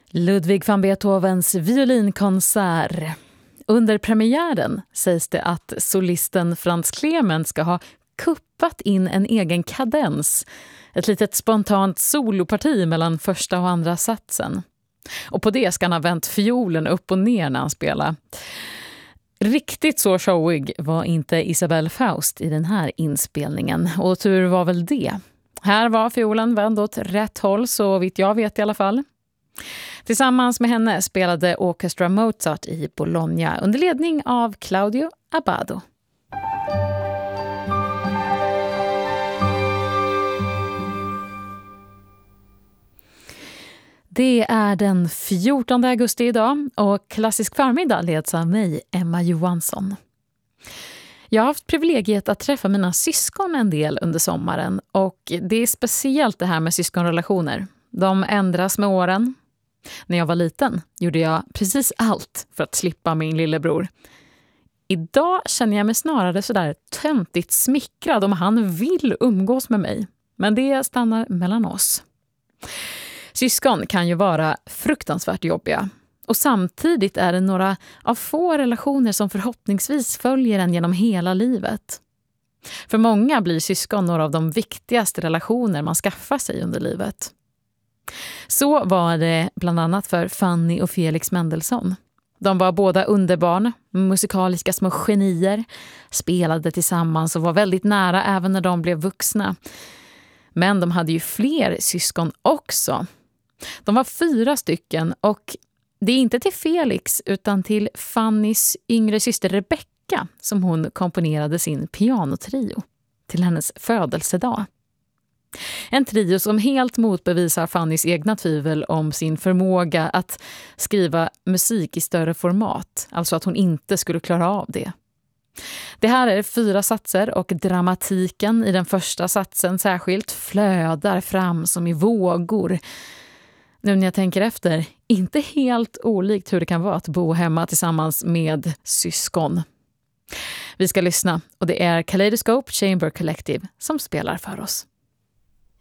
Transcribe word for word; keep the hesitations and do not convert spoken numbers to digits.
Ludwig van Beethovens violinkonsert. Under premiären sägs det att solisten Franz Clement ska ha kuppat in en egen kadens. Ett litet spontant soloparti mellan första och andra satsen. Och på det ska han ha vänt fiolen upp och ner när han spelar. Riktigt så showig var inte Isabelle Faust i den här inspelningen. Och tur var väl det. Här var fiolen vänd åt rätt håll, så vitt jag vet i alla fall. Tillsammans med henne spelade Orchestra Mozart i Bologna under ledning av Claudio Abbado. Det är den fjortonde augusti idag och Klassisk förmiddag leds av mig, Emma Johansson. Jag har haft privilegiet att träffa mina syskon en del under sommaren och det är speciellt det här med syskonrelationer. De ändras med åren. När jag var liten gjorde jag precis allt för att slippa min lillebror. Idag känner jag mig snarare sådär töntigt smickrad om han vill umgås med mig. Men det stannar mellan oss. Syskon kan ju vara fruktansvärt jobbiga. Och samtidigt är det några av få relationer som förhoppningsvis följer en genom hela livet. För många blir syskon några av de viktigaste relationer man skaffar sig under livet. Så var det bland annat för Fanny och Felix Mendelssohn. De var båda underbarn, musikaliska små genier, spelade tillsammans och var väldigt nära även när de blev vuxna. Men de hade ju fler syskon också. De var fyra stycken och det är inte till Felix utan till Fannys yngre syster Rebecca som hon komponerade sin pianotrio till hennes födelsedag. En trio som helt motbevisar Fannys egna tvivel om sin förmåga att skriva musik i större format, alltså att hon inte skulle klara av det. Det här är fyra satser och dramatiken i den första satsen särskilt flödar fram som i vågor. Nu när jag tänker efter, inte helt olikt hur det kan vara att bo hemma tillsammans med syskon. Vi ska lyssna och det är Kaleidoscope Chamber Collective som spelar för oss.